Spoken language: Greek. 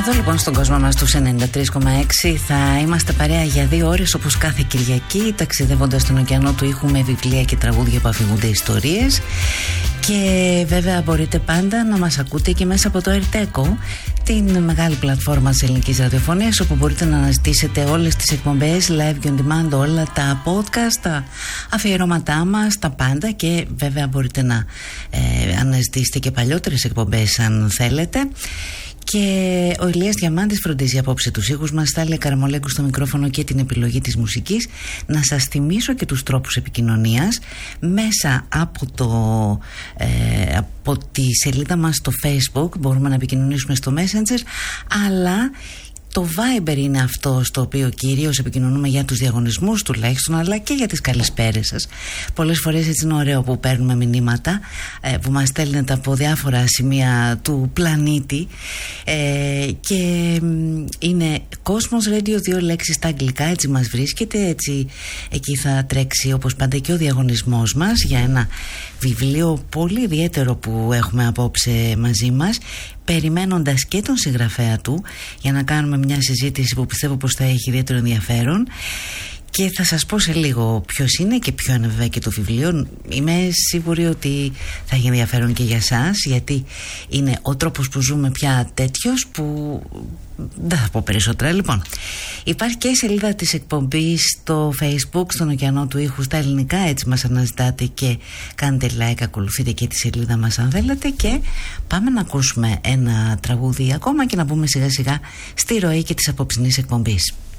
Εδώ λοιπόν στον κόσμο μας τους 93,6 θα είμαστε παρέα για 2 ώρες όπως κάθε Κυριακή, ταξιδεύοντας στον ωκεανό του ήχου με βιβλία και τραγούδια που αφηγούνται ιστορίες. Και βέβαια μπορείτε πάντα να μας ακούτε και μέσα από το Ερτέκο, την μεγάλη πλατφόρμα της ελληνικής ραδιοφωνίας, όπου μπορείτε να αναζητήσετε όλες τις εκπομπές live και on demand, όλα τα podcast, τα αφιερώματά μας, τα πάντα. Και βέβαια μπορείτε να αναζητήσετε και παλιότερες εκπομπές αν θέλετε. Και ο Ηλίας Διαμάντης φροντίζει απόψε τους ήχους μας, Στάλια Καραμολέγκου στο μικρόφωνο και την επιλογή της μουσικής. Να σας θυμίσω και τους τρόπους επικοινωνίας μέσα από τη σελίδα μας στο Facebook. Μπορούμε να επικοινωνήσουμε στο Messenger, αλλά το Viber είναι αυτό στο οποίο κυρίως επικοινωνούμε για τους διαγωνισμούς τουλάχιστον, αλλά και για τις καλησπέρες σας. Πολλές φορές έτσι είναι ωραίο που παίρνουμε μηνύματα που μας στέλνετε από διάφορα σημεία του πλανήτη, και είναι Κόσμος Radio, 2 λέξεις στα αγγλικά, έτσι μας βρίσκεται, έτσι εκεί θα τρέξει όπως πάντα και ο διαγωνισμός μας για ένα βιβλίο πολύ ιδιαίτερο που έχουμε απόψε μαζί μας, περιμένοντας και τον συγγραφέα του για να κάνουμε μια συζήτηση που πιστεύω πως θα έχει ιδιαίτερο ενδιαφέρον. Και θα σας πω σε λίγο ποιος είναι και ποιο είναι βέβαια και το βιβλίο. Είμαι σίγουρη ότι θα έχει ενδιαφέρον και για σας, γιατί είναι ο τρόπος που ζούμε πια τέτοιος που δεν θα πω περισσότερα. Λοιπόν, υπάρχει και η σελίδα της εκπομπής στο Facebook, στον ωκεανό του ήχου στα ελληνικά, έτσι μας αναζητάτε και κάντε like, ακολουθείτε και τη σελίδα μας αν θέλετε. Και πάμε να ακούσουμε ένα τραγούδι ακόμα και να μπούμε σιγά σιγά στη ροή και της απόψινής εκπομπής.